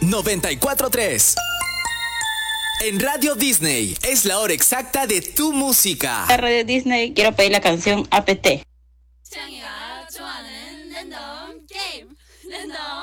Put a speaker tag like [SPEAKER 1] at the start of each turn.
[SPEAKER 1] 94.3. En Radio Disney es la hora exacta de tu música.
[SPEAKER 2] La Radio Disney, quiero pedir la canción APT.